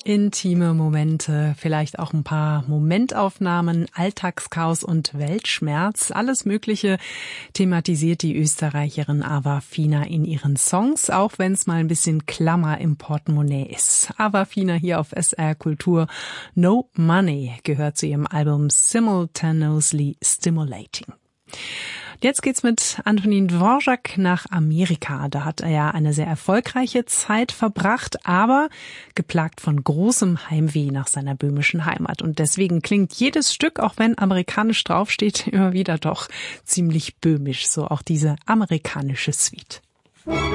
Intime Momente, vielleicht auch ein paar Momentaufnahmen, Alltagschaos und Weltschmerz. Alles Mögliche thematisiert die Österreicherin Ava Fina in ihren Songs, auch wenn es mal ein bisschen Klammer im Portemonnaie ist. Ava Fina hier auf SR Kultur. No Money gehört zu ihrem Album Simultaneously Stimulating. Jetzt geht's mit Antonin Dvorak nach Amerika. Da hat er ja eine sehr erfolgreiche Zeit verbracht, aber geplagt von großem Heimweh nach seiner böhmischen Heimat. Und deswegen klingt jedes Stück, auch wenn amerikanisch draufsteht, immer wieder doch ziemlich böhmisch. So auch diese amerikanische Suite.